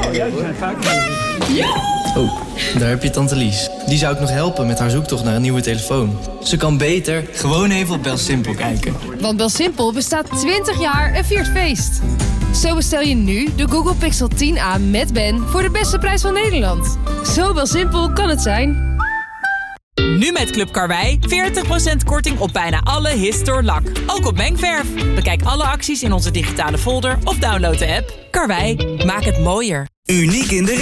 Oh, daar heb je tante Lies. Die zou ik nog helpen met haar zoektocht naar een nieuwe telefoon. Ze kan beter gewoon even op BelSimpel kijken. Want BelSimpel bestaat 20 jaar en viert feest. Zo bestel je nu de Google Pixel 10a met Ben voor de beste prijs van Nederland. Zo BelSimpel kan het zijn. Nu met Club Karwei 40% korting op bijna alle Histor lak. Ook op mengverf. Bekijk alle acties in onze digitale folder of download de app. Karwei, maak het mooier. Uniek in de